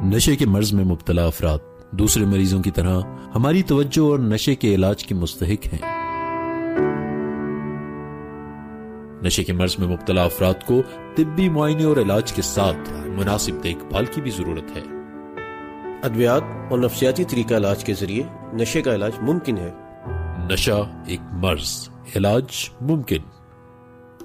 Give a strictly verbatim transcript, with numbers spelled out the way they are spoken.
नशे के मर्ज में मुब्तला अफराद दूसरे मरीजों की तरह हमारी तवज्जो और नशे के इलाज के मुस्तहिक हैं। नशे के मर्ज में मुब्तला अफराद को तिब्बी मुआयने और इलाज के साथ मुनासिब देखभाल की भी जरूरत है। अद्वियात और नफ्सियाती तरीका इलाज के जरिए नशे का इलाज मुमकिन है। नशा एक मर्ज, इलाज मुमकिन।